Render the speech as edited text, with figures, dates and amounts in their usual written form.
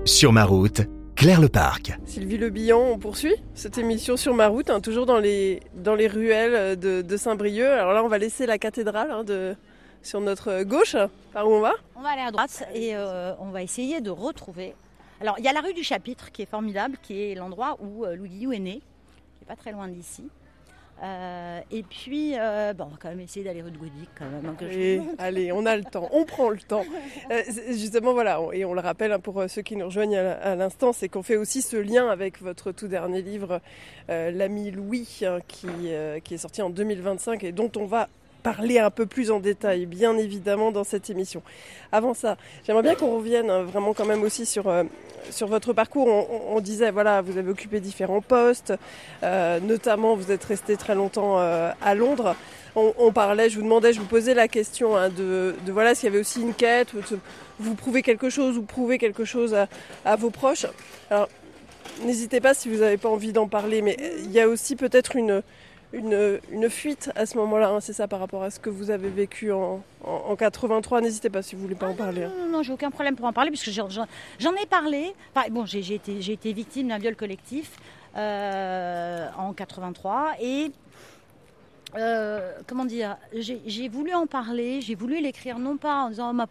Sur ma route, Claire Leparc. Sylvie Le Bihan, on poursuit cette émission sur ma route, toujours dans les ruelles de Saint-Brieuc. Alors là, on va laisser la cathédrale sur notre gauche. Par où on va ? On va aller à droite et on va essayer de retrouver. Alors, il y a la rue du Chapitre qui est formidable, qui est l'endroit où Louis Guillou est né, qui n'est pas très loin d'ici. Et puis, on va quand même essayer d'aller rue de Goudic quand même. Allez, on a le temps, on prend le temps. Justement, voilà, et on le rappelle pour ceux qui nous rejoignent à l'instant, c'est qu'on fait aussi ce lien avec votre tout dernier livre, L'ami Louis, qui est sorti en 2025 et dont on va parler un peu plus en détail, bien évidemment, dans cette émission. Avant ça, j'aimerais bien qu'on revienne vraiment quand même aussi sur votre parcours. On disait, voilà, vous avez occupé différents postes, notamment vous êtes resté très longtemps à Londres. On parlait, je vous posais la question de voilà, s'il y avait aussi une quête, vous prouvez quelque chose ou prouvez quelque chose à vos proches. Alors, n'hésitez pas si vous n'avez pas envie d'en parler, mais il y a aussi peut-être une fuite à ce moment-là, c'est ça, par rapport à ce que vous avez vécu en 83. N'hésitez pas si vous voulez pas en parler. Non, j'ai aucun problème pour en parler puisque j'en ai parlé. Enfin, bon, j'ai été victime d'un viol collectif en 83 et comment dire, j'ai voulu en parler, j'ai voulu l'écrire non pas en disant